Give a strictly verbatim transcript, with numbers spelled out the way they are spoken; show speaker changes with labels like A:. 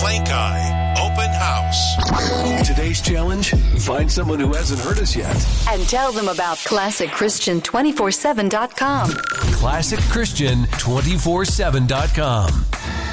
A: Blank Eye Open House.
B: Today's challenge, find someone who hasn't heard us yet.
C: And tell them about classic christian twenty-four seven dot com.
B: classic christian twenty-four seven dot com.